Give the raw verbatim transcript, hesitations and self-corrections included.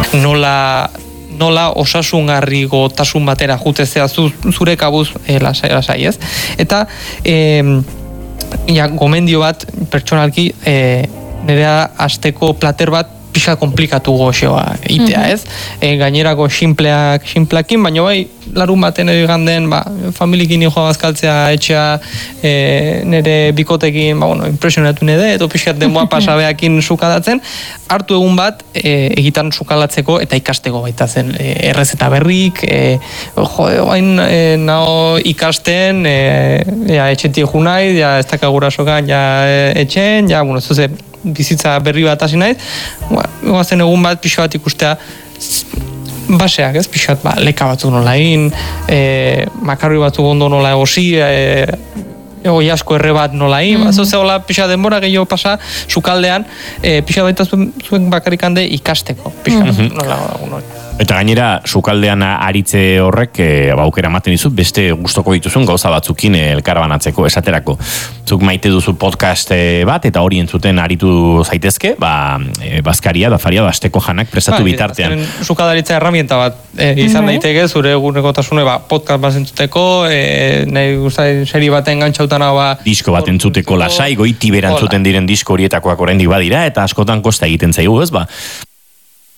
nola nola osasungarri gotasun batera jutezea zu, zure kabuz e, lasai, lasai, ez? Eta e, ja, gomendio bat pertsonalki e, nerea asteko plater bat pixa komplikatu goxoa itea, ez? E, gainerako xinpleak, xinplakin, baina bai, larun baten eganden, ba, familikin joa bazkaltzea etxea, e, nire bikotekin, ba, bueno, impresionatu nede, edo pixat denboa pasabeakin sukadatzen, hartu egun bat, e, egitan sukalatzeko eta ikasteko baita zen, e, errezeta berrik, e, jo, bain, e, nao ikasten, e, ja, etxetik junai, ja, ez dakagurasokan, ja, etxen, ja, bueno, zuze, bizitza berri bat hasi naiz, goazen egun bat pixo bat ikustea baseak, ez, pixo bat, ba, leka batzuk nola egin, e, makarri batzuk ondo nola egosi, e, egoi asko erre bat nola egin, mm-hmm. Zoze hola pixo denbora gehiago pasa, sukaldean, e, pixo baita zuen, zuen bakarrik hande ikasteko, pixo mm-hmm. nola egun hori. Eta gainera, sukaldean aritze horrek, e, baukera ematen dizut, beste gustoko dituzun gauza batzukin e, elkarbanatzeko, esaterako. Zuk maite duzu podcast e, bat, eta hori entzuten aritu zaitezke, ba, e, bazkaria, da faria, da asteko janak prestatu ba, bitartean. Sukadaritza herramienta bat e, izan mm-hmm. daiteke, zure egunekotasune, ba, podcast bat entzuteko, e, nahi guztai seri baten gantxautan hau, ba... Disko bat entzuteko lasai, goiti berantzuten diren disko horietakoak oraindik badira, eta askotan kosta egiten zaigu, ez, ba...